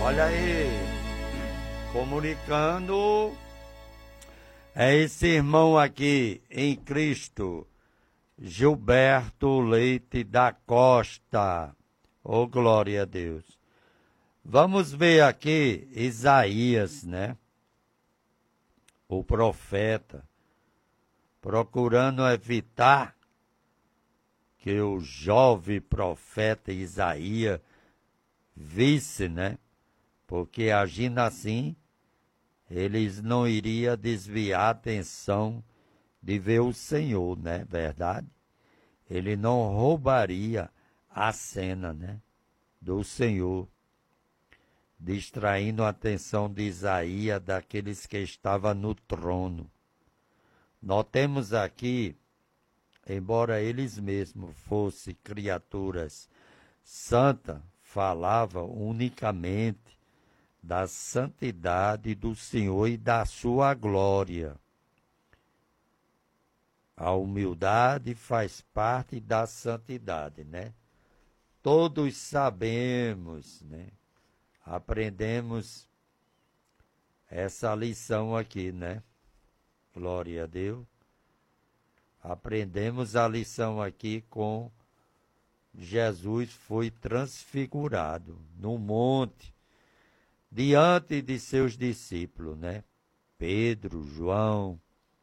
Olha aí, comunicando, é esse irmão aqui em Cristo, Gilberto Leite da Costa. Oh, glória a Deus. Vamos ver aqui Isaías, né? O profeta, procurando evitar que o jovem profeta Isaías visse, né? Porque agindo assim, eles não iriam desviar a atenção de ver o Senhor, né? Verdade? Ele não roubaria a cena, né? Do Senhor, distraindo a atenção de Isaías daqueles que estavam no trono. Notemos aqui, embora eles mesmos fossem criaturas santas, falavam unicamente da santidade do Senhor e da sua glória. A humildade faz parte da santidade, né? Todos sabemos, né? Aprendemos essa lição aqui, né? Glória a Deus. Aprendemos a lição aqui com Jesus foi transfigurado no monte, diante de seus discípulos, né? Pedro, João,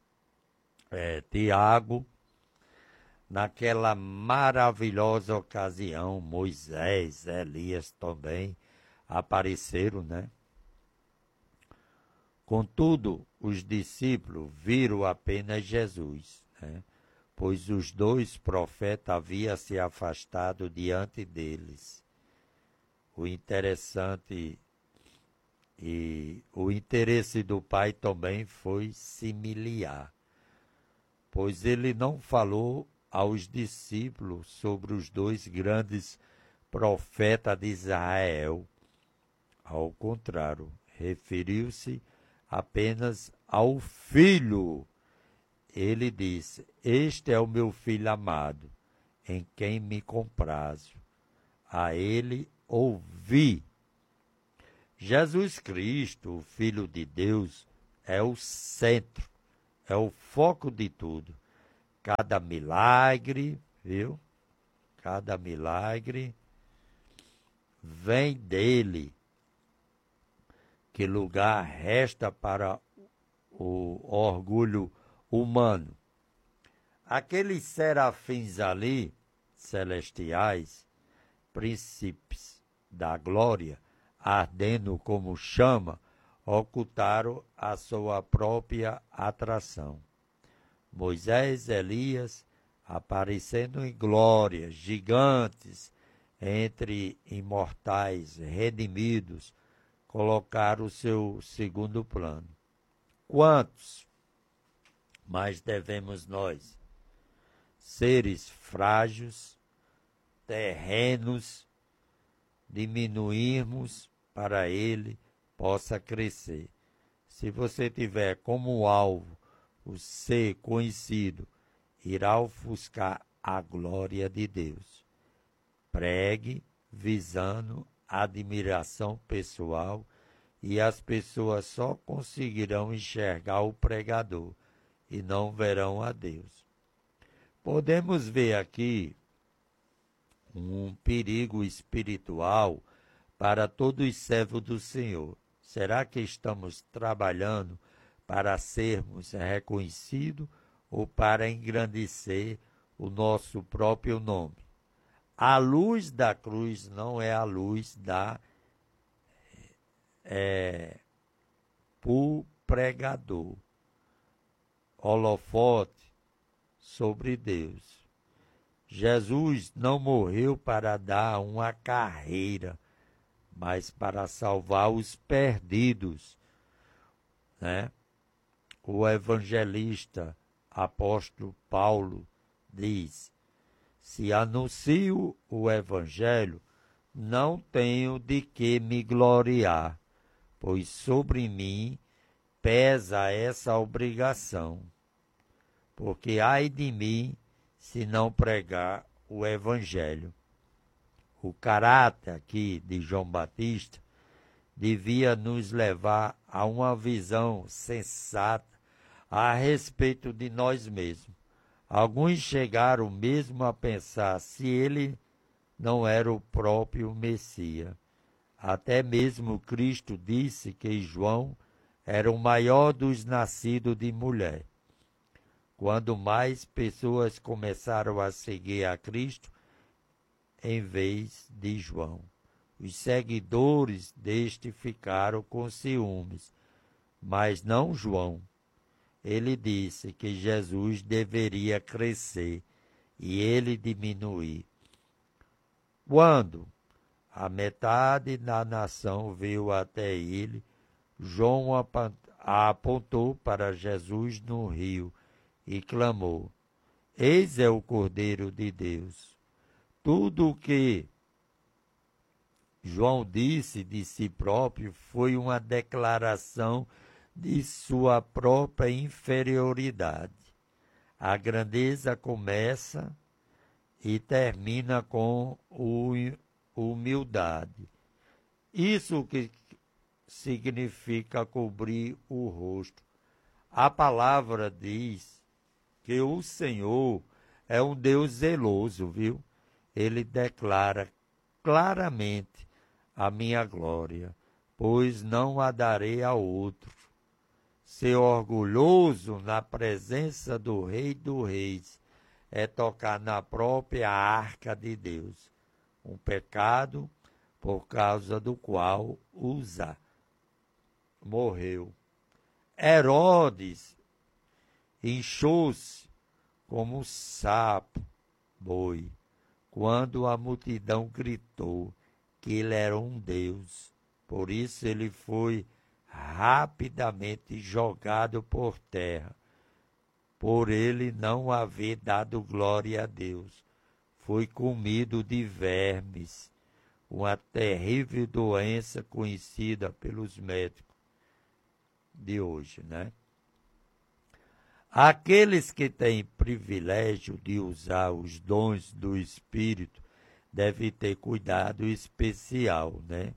Tiago, naquela maravilhosa ocasião, Moisés, Elias também apareceram, né? Contudo, os discípulos viram apenas Jesus, né? Pois os dois profetas haviam se afastado diante deles. O interessante e o interesse do Pai também foi similar, pois ele não falou aos discípulos sobre os dois grandes profetas de Israel. Ao contrário, referiu-se apenas ao Filho. Ele disse: este é o meu Filho amado, em quem me comprazo. A ele ouvi. Jesus Cristo, o Filho de Deus, é o centro, é o foco de tudo. Cada milagre, viu? Cada milagre vem dele. Que lugar resta para o orgulho humano? Aqueles serafins ali, celestiais, príncipes da glória, ardendo como chama, ocultaram a sua própria atração. Moisés, Elias, aparecendo em glória, gigantes, entre imortais, redimidos, colocaram o seu segundo plano. Quantos mais devemos nós, seres frágeis, terrenos, diminuirmos para ele possa crescer? Se você tiver como alvo o ser conhecido, irá ofuscar a glória de Deus. Pregue visando a admiração pessoal e as pessoas só conseguirão enxergar o pregador e não verão a Deus. Podemos ver aqui um perigo espiritual para todos os servos do Senhor. Será que estamos trabalhando para sermos reconhecidos ou para engrandecer o nosso próprio nome? A luz da cruz não é a luz pro pregador. Holofote sobre Deus. Jesus não morreu para dar uma carreira, mas para salvar os perdidos, né? O evangelista apóstolo Paulo diz: se anuncio o evangelho, não tenho de que me gloriar, pois sobre mim pesa essa obrigação. Porque ai de mim se não pregar o evangelho. O caráter aqui de João Batista devia nos levar a uma visão sensata a respeito de nós mesmos. Alguns chegaram mesmo a pensar se ele não era o próprio Messias. Até mesmo Cristo disse que João era o maior dos nascidos de mulher. Quando mais pessoas começaram a seguir a Cristo em vez de João, os seguidores deste ficaram com ciúmes, mas não João. Ele disse que Jesus deveria crescer e ele diminuir. Quando a metade da nação veio até ele, João apontou para Jesus no rio e clamou: Eis é o Cordeiro de Deus. Tudo o que João disse de si próprio foi uma declaração de sua própria inferioridade. A grandeza começa e termina com humildade. Isso que significa cobrir o rosto. A palavra diz que o Senhor é um Deus zeloso, viu? Ele declara claramente a minha glória, pois não a darei a outro. Ser orgulhoso na presença do Rei dos Reis é tocar na própria arca de Deus, um pecado por causa do qual Uza morreu. Herodes inchou-se como um sapo, boi, quando a multidão gritou que ele era um Deus. Por isso ele foi rapidamente jogado por terra, por ele não haver dado glória a Deus. Foi comido de vermes, uma terrível doença conhecida pelos médicos de hoje, né? Aqueles que têm privilégio de usar os dons do Espírito devem ter cuidado especial, né?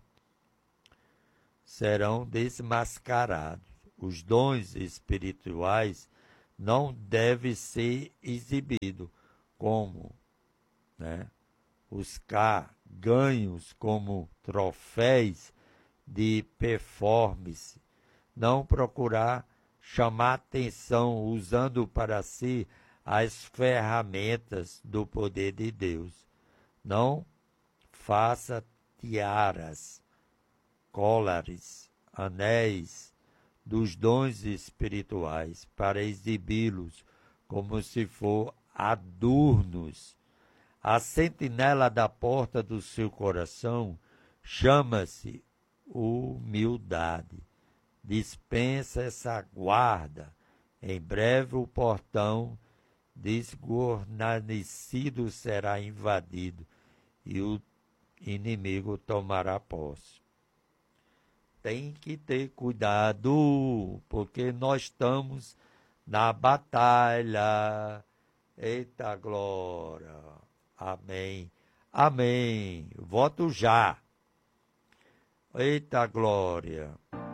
Serão desmascarados. Os dons espirituais não devem ser exibidos como, né, os ganhos como troféus de performance. Não procurar chamar atenção usando para si as ferramentas do poder de Deus. Não faça tiaras, colares, anéis dos dons espirituais para exibi-los como se for adornos. A sentinela da porta do seu coração chama-se humildade. Dispensa essa guarda. Em breve o portão desguarnecido será invadido e o inimigo tomará posse. Tem que ter cuidado, porque nós estamos na batalha. Eita glória! Amém. Amém. Voto já. Eita glória!